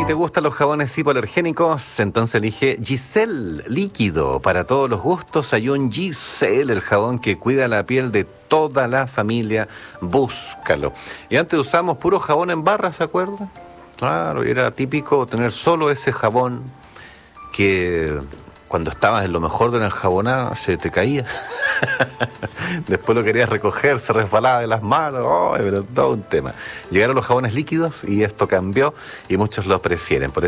Si te gustan los jabones hipoalergénicos, entonces elige Giselle líquido. Para todos los gustos hay un Giselle, el jabón que cuida la piel de toda la familia. Búscalo. Y antes usamos puro jabón en barra, ¿se acuerdan? Claro, y era típico tener solo ese jabón que cuando estabas en lo mejor de una enjabonada se te caía. Después lo querías recoger, se resbalaba de las manos. Oh, pero todo un tema. Llegaron los jabones líquidos y esto cambió y muchos lo prefieren. Por